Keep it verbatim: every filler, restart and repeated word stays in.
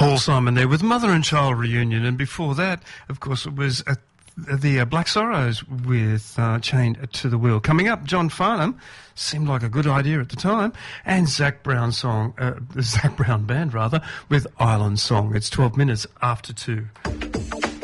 Paul Simon there with Mother and Child Reunion, and before that, of course, it was uh, the uh, Black Sorrows with uh, Chained to the Wheel. Coming up, John Farnham, seemed like a good idea at the time, and Zac Brown song, uh, the Zac Brown Band rather, with Island Song. It's twelve minutes after two.